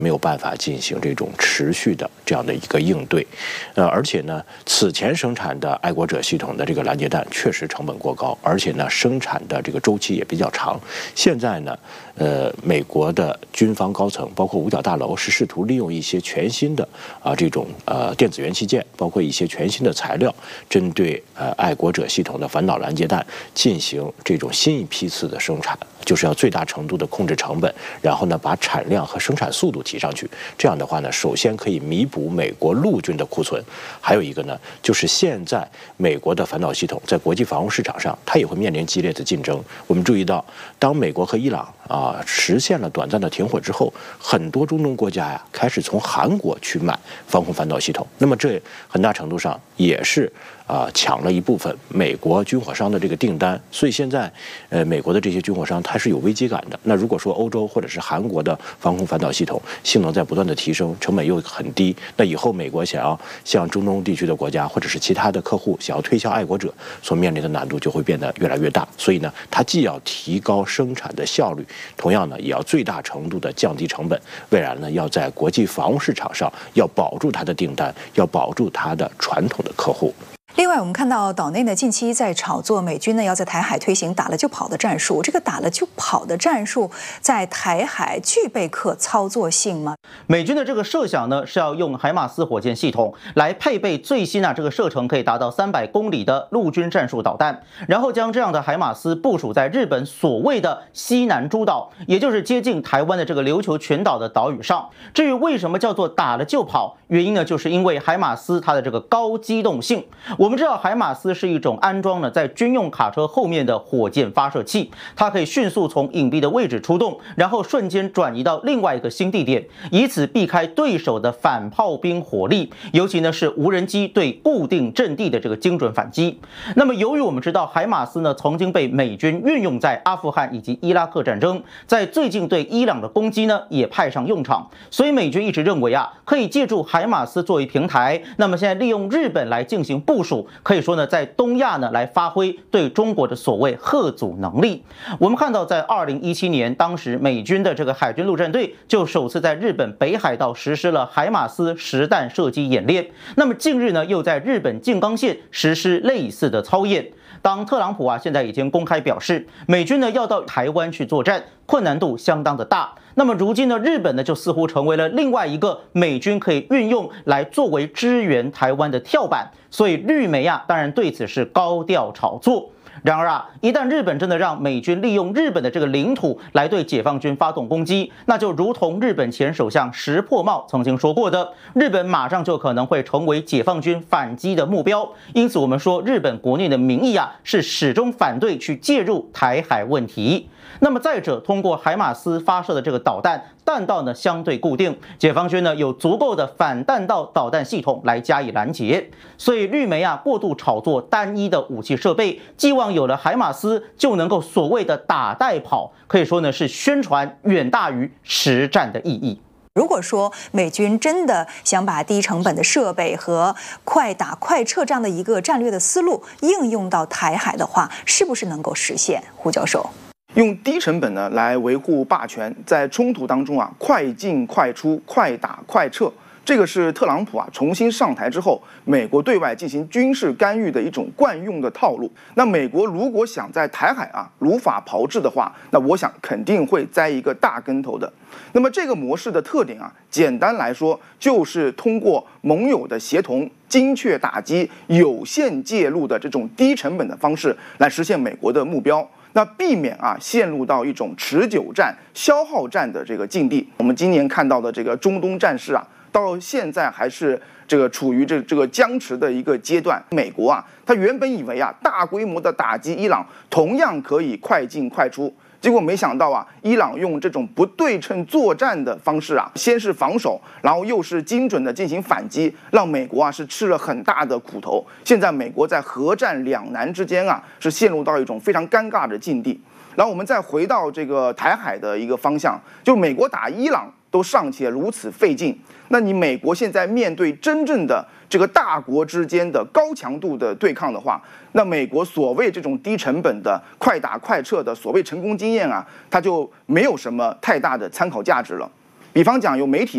没有办法进行这种持续的这样的一个应对，而且呢，此前生产的爱国者系统的这个拦截弹确实成本过高，而且呢，生产的这个周期也比较长。现在呢，美国的军方高层，包括五角大楼，是试图利用一些全新的这种电子元器件，包括一些全新的材料，针对爱国者系统的反导拦截弹进行这种新一批次的生产，就是要最大程度的控制成本，然后呢，把产量和生产速度提上去。这样的话呢，首先可以弥补美国陆军的库存，还有一个呢，就是现在美国的反导系统在国际防务市场上，它也会面临激烈的竞争。我们注意到，当美国和伊朗实现了短暂的停火之后，很多中东国家呀开始从韩国去买防空反导系统，那么这很大程度上也是抢了一部分美国军火商的这个订单，所以现在美国的这些军火商它是有危机感的。那如果说欧洲或者是韩国的防空反导系统性能在不断的提升，成本又很低，那以后美国想要向中东地区的国家或者是其他的客户想要推销爱国者所面临的难度就会变得越来越大。所以呢，它既要提高生产的效率，同样呢也要最大程度的降低成本，未来呢要在国际防务市场上要保住它的订单，要保住它的传统的客户。 另外，我们看到岛内呢近期在炒作美军呢要在台海推行打了就跑的战术。这个打了就跑的战术在台海具备可操作性吗？ 美军的这个设想呢是要用海马斯火箭系统来配备最新这个射程可以达到300公里的陆军战术导弹，然后将这样的海马斯部署在日本所谓的西南诸岛，也就是接近台湾的这个琉球群岛的岛屿上。至于为什么叫做打了就跑，原因呢就是因为海马斯它的这个高机动性。我们知道海马斯是一种安装在军用卡车后面的火箭发射器，它可以迅速从隐蔽的位置出动，然后瞬间转移到另外一个新地点，以此避开对手的反炮兵火力，尤其呢是无人机对固定阵地的这个精准反击。那么由于我们知道海马斯呢曾经被美军运用在阿富汗以及伊拉克战争，在最近对伊朗的攻击呢也派上用场，所以美军一直认为可以借助海马斯作为平台，那么现在利用日本来进行部署，可以说呢，在东亚呢来发挥对中国的所谓吓阻能力。我们看到，在2017年，当时美军的这个海军陆战队就首次在日本北海道实施了海马斯实弹射击演练。那么近日呢，又在日本静冈县实施类似的操演。当特朗普现在已经公开表示，美军呢要到台湾去作战，困难度相当的大。那么如今呢，日本呢就似乎成为了另外一个美军可以运用来作为支援台湾的跳板，所以绿媒当然对此是高调炒作。然而一旦日本真的让美军利用日本的这个领土来对解放军发动攻击，那就如同日本前首相石破茂曾经说过的，日本马上就可能会成为解放军反击的目标。因此我们说，日本国内的民意是始终反对去介入台海问题。那么再者，通过海马斯发射的这个导弹，弹道呢相对固定，解放军呢有足够的反弹道导弹系统来加以拦截。所以绿媒过度炒作单一的武器设备，寄望有了海马斯就能够所谓的打带跑，可以说呢是宣传远大于实战的意义。 如果说美军真的想把低成本的设备和快打快撤这样的一个战略的思路应用到台海的话，是不是能够实现？胡教授， 用低成本呢来维护霸权，在冲突当中快进快出，快打快撤，这个是特朗普重新上台之后，美国对外进行军事干预的一种惯用的套路。那美国如果想在台海如法炮制的话，那我想肯定会栽一个大跟头的。那么这个模式的特点简单来说就是通过盟友的协同、精确打击、有限介入的这种低成本的方式来实现美国的目标。那避免陷入到一种持久战、消耗战的这个境地。我们今年看到的这个中东战事到现在还是处于这个僵持的一个阶段。美国他原本以为大规模的打击伊朗同样可以快进快出，结果没想到伊朗用这种不对称作战的方式先是防守，然后又是精准的进行反击，让美国是吃了很大的苦头。现在美国在核战两难之间是陷入到一种非常尴尬的境地。然后我们再回到这个台海的一个方向，就美国打伊朗都尚且如此费劲，那你美国现在面对真正的这个大国之间的高强度的对抗的话，那美国所谓这种低成本的快打快撤的所谓成功经验它就没有什么太大的参考价值了。比方讲，有媒体